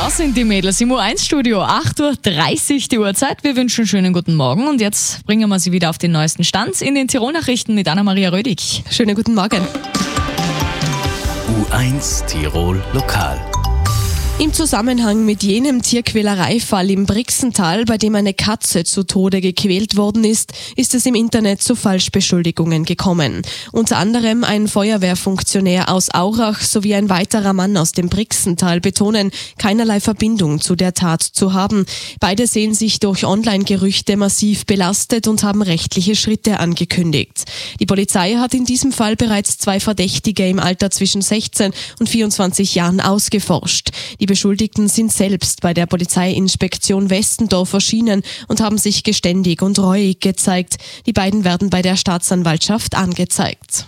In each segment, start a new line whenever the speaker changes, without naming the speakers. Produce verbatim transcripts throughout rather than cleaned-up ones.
Da sind die Mädels im U eins Studio, acht Uhr dreißig die Uhrzeit. Wir wünschen einen schönen guten Morgen und jetzt bringen wir Sie wieder auf den neuesten Stand in den Tirol-Nachrichten mit Anna-Maria Rödig.
Schönen guten Morgen.
U eins Tirol Lokal.
Im Zusammenhang mit jenem Tierquälereifall im Brixental, bei dem eine Katze zu Tode gequält worden ist, ist es im Internet zu Falschbeschuldigungen gekommen. Unter anderem ein Feuerwehrfunktionär aus Aurach sowie ein weiterer Mann aus dem Brixental betonen, keinerlei Verbindung zu der Tat zu haben. Beide sehen sich durch Online-Gerüchte massiv belastet und haben rechtliche Schritte angekündigt. Die Polizei hat in diesem Fall bereits zwei Verdächtige im Alter zwischen sechzehn und vierundzwanzig Jahren ausgeforscht. Die Beschuldigten sind selbst bei der Polizeiinspektion Westendorf erschienen und haben sich geständig und reuig gezeigt. Die beiden werden bei der Staatsanwaltschaft angezeigt.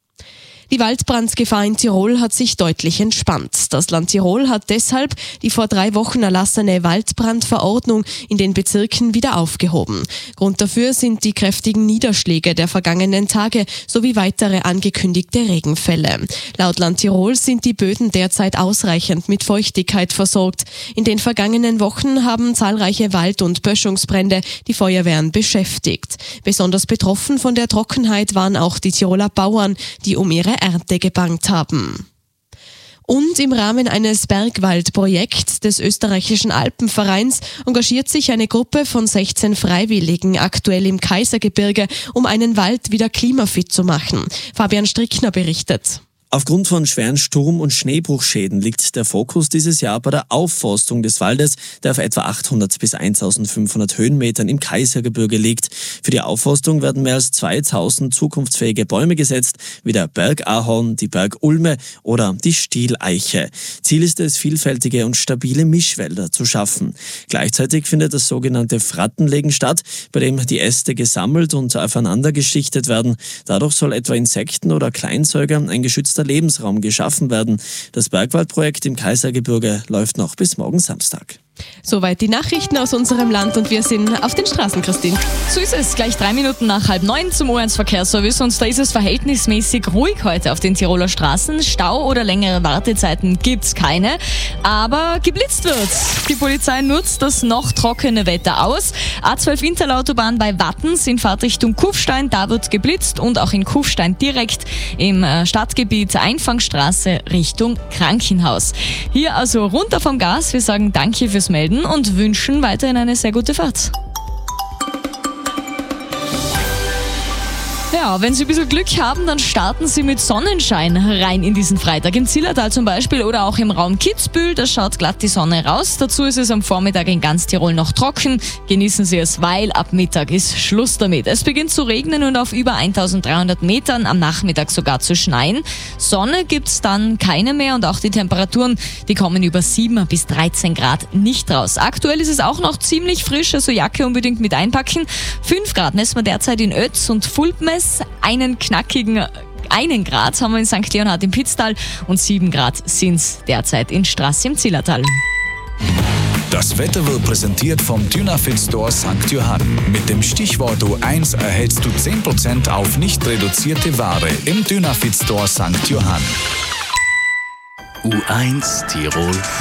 Die Waldbrandgefahr in Tirol hat sich deutlich entspannt. Das Land Tirol hat deshalb die vor drei Wochen erlassene Waldbrandverordnung in den Bezirken wieder aufgehoben. Grund dafür sind die kräftigen Niederschläge der vergangenen Tage sowie weitere angekündigte Regenfälle. Laut Land Tirol sind die Böden derzeit ausreichend mit Feuchtigkeit versorgt. In den vergangenen Wochen haben zahlreiche Wald- und Böschungsbrände die Feuerwehren beschäftigt. Besonders betroffen von der Trockenheit waren auch die Tiroler Bauern, die um ihre Ernte gebangt haben. Und im Rahmen eines Bergwaldprojekts des österreichischen Alpenvereins engagiert sich eine Gruppe von sechzehn Freiwilligen aktuell im Kaisergebirge, um einen Wald wieder klimafit zu machen. Fabian Strickner berichtet.
Aufgrund von schweren Sturm- und Schneebruchschäden liegt der Fokus dieses Jahr bei der Aufforstung des Waldes, der auf etwa achthundert bis eintausendfünfhundert Höhenmetern im Kaisergebirge liegt. Für die Aufforstung werden mehr als zweitausend zukunftsfähige Bäume gesetzt, wie der Bergahorn, die Bergulme oder die Stieleiche. Ziel ist es, vielfältige und stabile Mischwälder zu schaffen. Gleichzeitig findet das sogenannte Frattenlegen statt, bei dem die Äste gesammelt und aufeinander geschichtet werden. Dadurch soll etwa Insekten oder Kleinsäuger ein geschützter Lebensraum geschaffen werden. Das Bergwaldprojekt im Kaisergebirge läuft noch bis morgen Samstag.
Soweit die Nachrichten aus unserem Land und wir sind auf den Straßen, Christine.
So ist es, gleich drei Minuten nach halb neun zum U eins Verkehrsservice und da ist es verhältnismäßig ruhig heute auf den Tiroler Straßen. Stau oder längere Wartezeiten gibt's keine, aber geblitzt wird's. Die Polizei nutzt das noch trockene Wetter aus. A zwölf Interlautobahn bei Wattens in Fahrtrichtung Kufstein, da wird geblitzt und auch in Kufstein direkt im Stadtgebiet Einfangstraße Richtung Krankenhaus. Hier also runter vom Gas, wir sagen danke fürs Melden und wünschen weiterhin eine sehr gute Fahrt. Ja, wenn Sie ein bisschen Glück haben, dann starten Sie mit Sonnenschein rein in diesen Freitag. Im Zillertal zum Beispiel oder auch im Raum Kitzbühel, da schaut glatt die Sonne raus. Dazu ist es am Vormittag in ganz Tirol noch trocken. Genießen Sie es, weil ab Mittag ist Schluss damit. Es beginnt zu regnen und auf über eintausenddreihundert Metern am Nachmittag sogar zu schneien. Sonne gibt's dann keine mehr und auch die Temperaturen, die kommen über sieben bis dreizehn Grad nicht raus. Aktuell ist es auch noch ziemlich frisch, also Jacke unbedingt mit einpacken. fünf Grad messen wir derzeit in Oetz und Fulpmes. Einen knackigen einen Grad haben wir in Sankt Leonhard im Pitztal und sieben Grad sind's derzeit in Straß im Zillertal.
Das Wetter wird präsentiert vom Dynafit Store Sankt Johann. Mit dem Stichwort U eins erhältst du zehn Prozent auf nicht reduzierte Ware im Dynafit Store Sankt Johann.
U eins Tirol